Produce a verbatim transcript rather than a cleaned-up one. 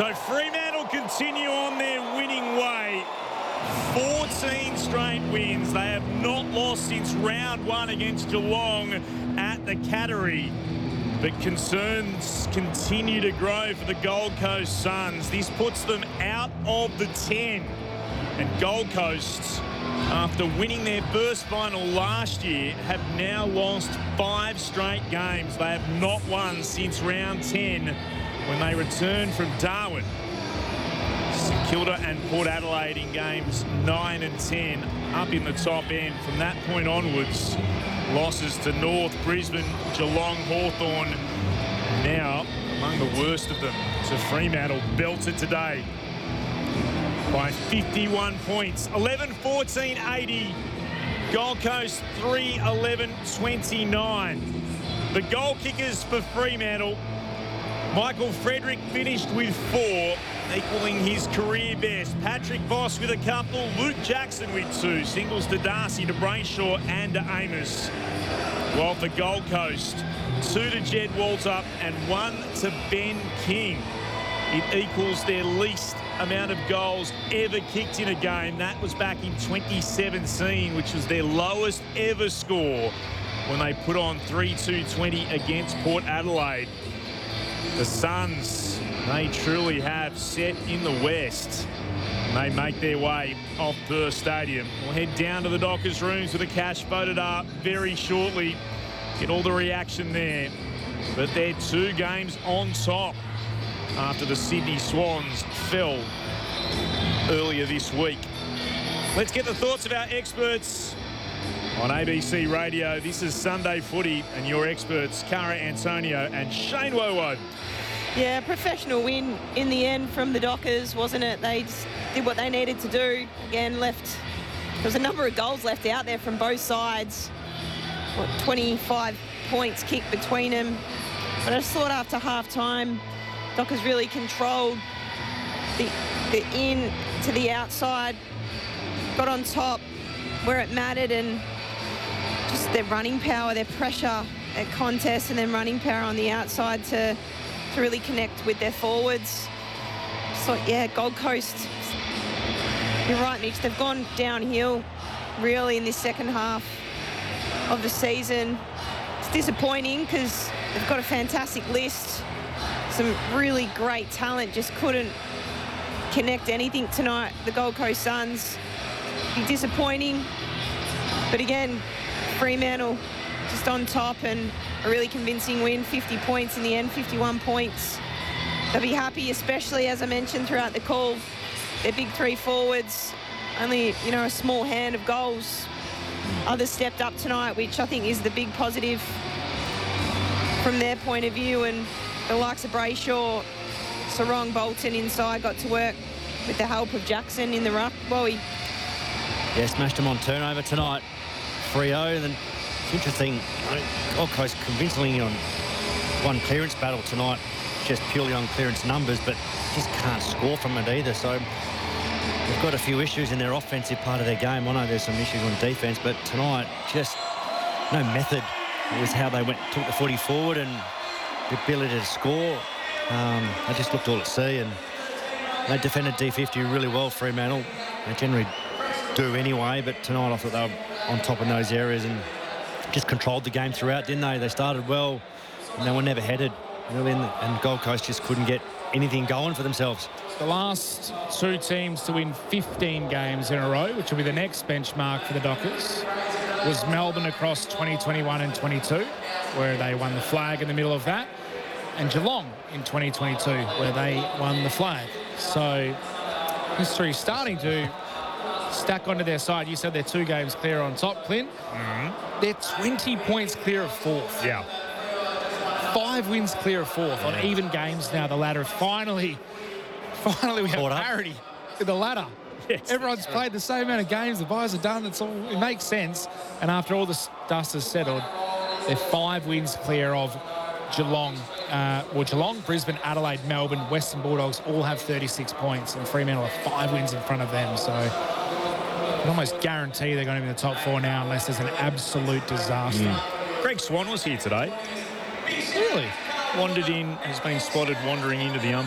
So Fremantle continue on their winning way. fourteen straight wins. They have not lost since round one against Geelong at the Cattery. But concerns continue to grow for the Gold Coast Suns. This puts them out of the ten. And Gold Coast, after winning their first final last year, have now lost five straight games. They have not won since round ten when they returned from Darwin. St Kilda and Port Adelaide in games nine and ten up in the top end. From that point onwards, losses to North, Brisbane, Geelong, Hawthorn, now among the worst of them to Fremantle, belted today by fifty-one points. eleven fourteen eighty. Gold Coast three eleven twenty-nine. The goal kickers for Fremantle. Michael Frederick finished with four, equaling his career best. Patrick Voss with a couple. Luke Jackson with two. Singles to Darcy, to Brayshaw and to Amos. While for Gold Coast, two to Jed Walter and one to Ben King. It equals their least amount of goals ever kicked in a game. That was back in twenty seventeen, which was their lowest ever score when they put on three two twenty against Port Adelaide. The Suns, they truly have set in the West. They make their way off Perth Stadium. We'll head down to the Dockers rooms with the cash voted up very shortly. Get all the reaction there. But they're two games on top after the Sydney Swans fell earlier this week. Let's get the thoughts of our experts on A B C Radio. This is Sunday Footy and your experts, Cara Antonio and Shane Wowo. Yeah, professional win in the end from the Dockers, wasn't it? They just did what they needed to do. Again, left, there was a number of goals left out there from both sides. What, twenty-five points kicked between them. But I just thought after half-time, Dockers really controlled the, the in to the outside, got on top where it mattered, and just their running power, their pressure at contest, and then running power on the outside to, to really connect with their forwards. So, yeah, Gold Coast, you're right, Mitch, they've gone downhill really in this second half of the season. It's disappointing because they've got a fantastic list, some really great talent, just couldn't connect anything tonight. The Gold Coast Suns, be disappointing, but again, Fremantle just on top and a really convincing win, fifty points in the end, fifty-one points. They'll be happy, especially as I mentioned throughout the call, their big three forwards, only, you know, a small hand of goals. Others stepped up tonight, which I think is the big positive from their point of view, and the likes of Brayshaw, Sarong, Bolton inside got to work with the help of Jackson in the ruck. Well, he Yeah, smashed them on turnover tonight. three oh. And then it's interesting, Gold Coast convincingly on one clearance battle tonight, just purely on clearance numbers, but just can't score from it either. So they've got a few issues in their offensive part of their game. I know there's some issues on defence, but tonight just no method. It was how they went, took the footy forward and the ability to score. Um, they just looked all at sea, and they defended D fifty really well, Fremantle. They generally do anyway, but tonight I thought they were on top in those areas and just controlled the game throughout, didn't they? They started well and they were never headed, really, and Gold Coast just couldn't get anything going for themselves. The last two teams to win fifteen games in a row, which will be the next benchmark for the Dockers, was Melbourne across twenty twenty-one and twenty-two, where they won the flag in the middle of that, and Geelong in twenty twenty-two, where they won the flag. So history starting to stack onto their side. You said they're two games clear on top, Clint. Mm-hmm. They're twenty points clear of fourth. Yeah. Five wins clear of fourth on even games now. The ladder finally, finally we have Caught up. parity in the ladder. Yes. Everyone's played the same amount of games. The buys are done. It's all, it makes sense. And after all the dust has settled, they're five wins clear of Geelong. Uh, well, Geelong, Brisbane, Adelaide, Melbourne, Western Bulldogs all have thirty-six points, and Fremantle have five wins in front of them. So I can almost guarantee they're going to be in the top four now unless there's an absolute disaster. Mm. Greg Swan was here today. Really? Wandered in, has been spotted wandering into the